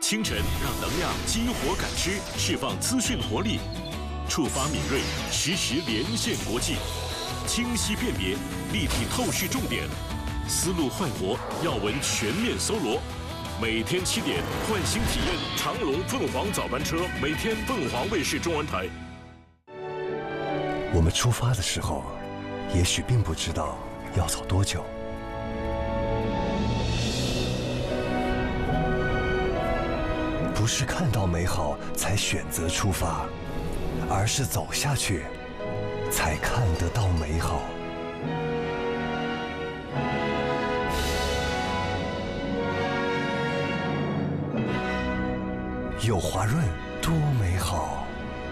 清晨让能量激活感知，释放资讯活力，触发敏锐，实时连线国际，清晰辨别，立体透视重点，思路焕活，要闻全面搜罗。每天7点，唤醒体验长荣凤凰早班车，每天凤凰卫视中文台。 我们出发的时候，也许并不知道要走多久。不是看到美好才选择出发，而是走下去才看得到美好。有华润多美好。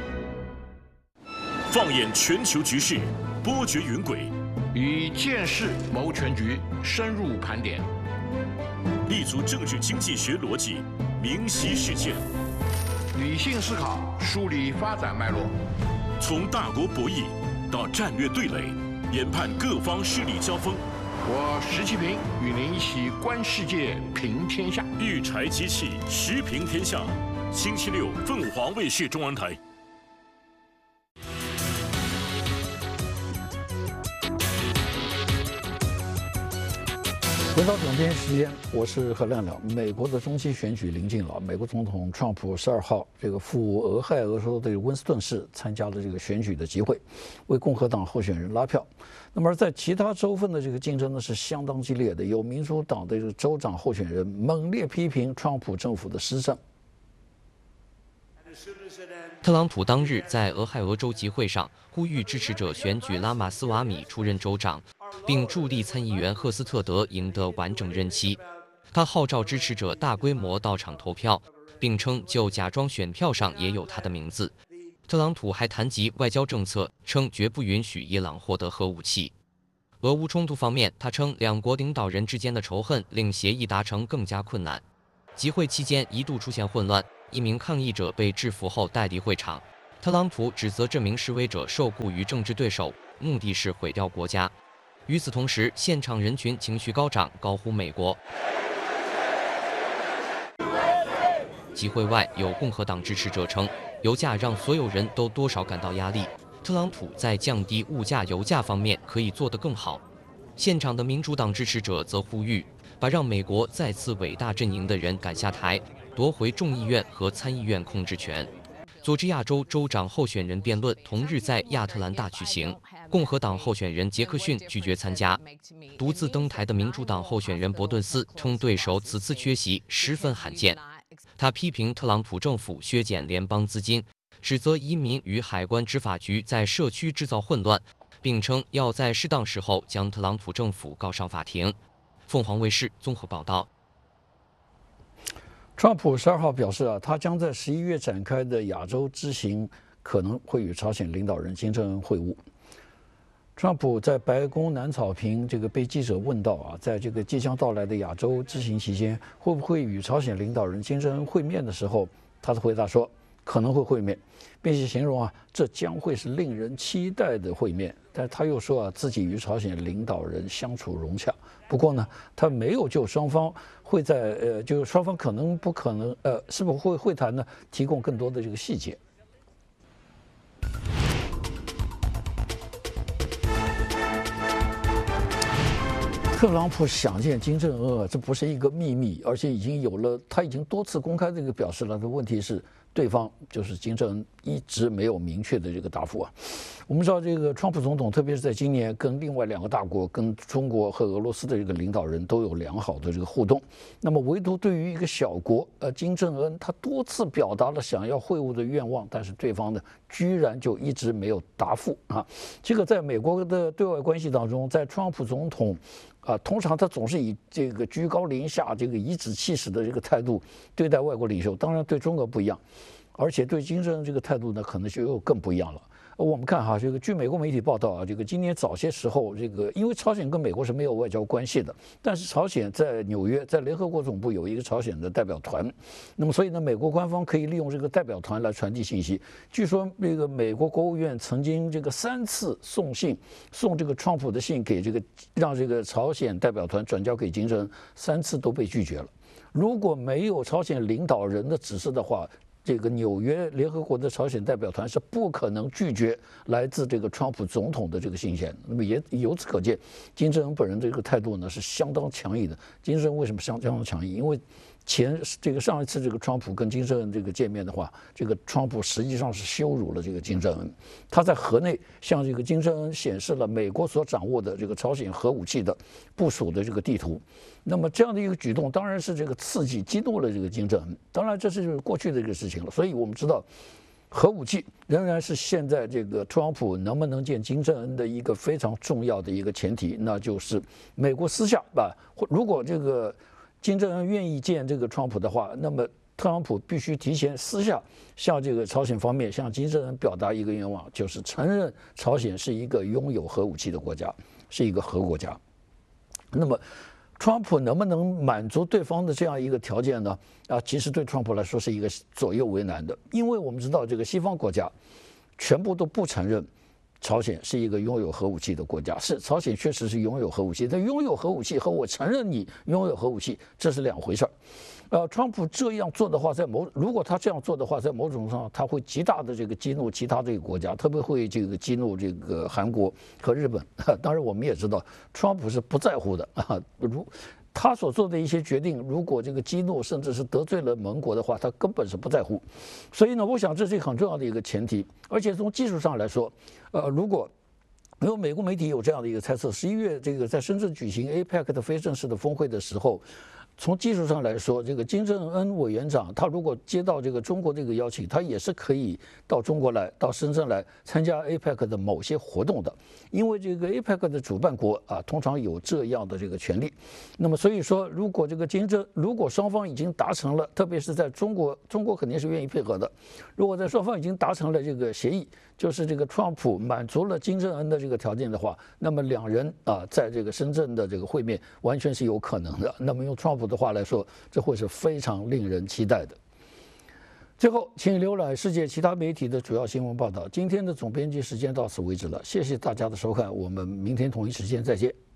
放眼全球局势，波谲云诡， 以见识谋全局，深入盘点， 立足政治经济学逻辑，明晰事件， 理性思考，梳理发展脉络， 从大国博弈到战略对垒，研判各方势力交锋。 我石其平与您一起观世界，评天下。 育才机器，时评天下。星期六，凤凰卫视中文台。 回到总编时间，我是何亮亮。美国的中期选举临近了，美国总统川普12号这个赴俄亥俄州的温斯顿市参加了这个选举的集会，为共和党候选人拉票。那么在其他州份的这个竞争呢是相当激烈的，有民主党的这个州长候选人猛烈批评川普政府的施政。 特朗普当日在俄亥俄州集会上呼吁支持者选举拉马斯瓦米出任州长，并助力参议员赫斯特德赢得完整任期。他号召支持者大规模到场投票，并称就假装选票上也有他的名字。特朗普还谈及外交政策，称绝不允许伊朗获得核武器。俄乌冲突方面，他称两国领导人之间的仇恨令协议达成更加困难。集会期间一度出现混乱，一名抗议者被制服后带离会场。特朗普指责这名示威者受雇于政治对手，目的是毁掉国家。与此同时，现场人群情绪高涨，高呼美国。集会外有共和党支持者称，油价让所有人都多少感到压力，特朗普在降低物价、油价方面可以做得更好。现场的民主党支持者则呼吁，把让美国再次伟大阵营的人赶下台，夺回众议院和参议院控制权。佐治亚州州长候选人辩论同日在亚特兰大举行，共和党候选人杰克逊拒绝参加。独自登台的民主党候选人伯顿斯称对手此次缺席十分罕见。他批评特朗普政府削减联邦资金，指责移民与海关执法局在社区制造混乱，并称要在适当时候将特朗普政府告上法庭。凤凰卫视综合报道。 川普12号表示他将在11月展开的亚洲之行可能会与朝鲜领导人金正恩会晤。川普在白宫南草坪被记者问到在这个即将到来的亚洲之行期间，会不会与朝鲜领导人金正恩会面的时候，他的回答说可能会会面，并且形容这将会是令人期待的会面。但是他又说自己与朝鲜领导人相处融洽。不过呢，他没有就双方会在就双方可能不可能是否会会谈呢提供更多的这个细节。特朗普想见金正恩这不是一个秘密，而且他已经多次公开表示了。的问题是，对方就是金正恩一直没有明确的这个答复我们知道，这个川普总统特别是在今年跟另外2个大国，跟中国和俄罗斯的这个领导人都有良好的这个互动。那么唯独对于一个小国，金正恩他多次表达了想要会晤的愿望，但是对方呢居然就一直没有答复这个在美国的对外关系当中，在川普总统通常他总是以这个居高临下、这个颐指气使的这个态度对待外国领袖，当然对中国不一样，而且对金正恩这个态度呢，可能就又更不一样了。我们看这个据美国媒体报道这个今年早些时候，这个因为朝鲜跟美国是没有外交关系的，但是朝鲜在纽约，在联合国总部有一个朝鲜的代表团，那么所以呢，美国官方可以利用这个代表团来传递信息。据说这个美国国务院曾经这个3次送这个川普的信给让这个朝鲜代表团转交给金正恩，3次都被拒绝了。 如果没有朝鲜领导人的指示的话，这个纽约联合国的朝鲜代表团是不可能拒绝来自这个川普总统的这个信件。那么也由此可见，金正恩本人这个态度呢是相当强硬的。金正恩为什么相当强硬？因为上一次这个川普跟金正恩这个见面的话，这个川普实际上是羞辱了这个金正恩。他在河内向这个金正恩显示了美国所掌握的这个朝鲜核武器的部署的这个地图。那么这样的一个举动，当然是这个刺激激怒了这个金正恩。当然这是过去的一个事情了。所以我们知道，核武器仍然是现在这个川普能不能见金正恩的一个非常重要的一个前提，那就是美国私下如果这个金正恩愿意见这个川普的话，那么特朗普必须提前私下向这个朝鲜方面向金正恩表达一个愿望，就是承认朝鲜是一个拥有核武器的国家，是一个核国家。那么川普能不能满足对方的这样一个条件呢？其实对川普来说是一个左右为难的，因为我们知道这个西方国家全部都不承认朝鲜是一个拥有核武器的国家。是，朝鲜确实是拥有核武器，但拥有核武器和我承认你拥有核武器，这是两回事儿。川普这样做的话，如果他这样做的话，在某种上他会极大的这个激怒其他这个国家，特别会这个激怒这个韩国和日本。当然，我们也知道，川普是不在乎的啊。他所做的一些决定，如果这个激怒甚至是得罪了盟国的话，他根本是不在乎。所以呢，我想这是一个很重要的一个前提。而且从技术上来说，因为美国媒体有这样的一个猜测，11月这个在深圳举行 APEC 的非正式的峰会的时候，从技术上来说，这个金正恩委员长他如果接到这个中国这个邀请，他也是可以到中国来，到深圳来参加 APEC 的某些活动的。因为这个 APEC 的主办国通常有这样的这个权利。那么所以说，如果双方已经达成了，特别是在中国肯定是愿意配合的。如果在双方已经达成了这个协议，就是这个川普满足了金正恩的这个条件的话，那么两人在这个深圳的这个会面完全是有可能的。那么用川普的话来说，这会是非常令人期待的。最后，请浏览世界其他媒体的主要新闻报道。今天的总编辑时间到此为止了，谢谢大家的收看，我们明天同一时间再见。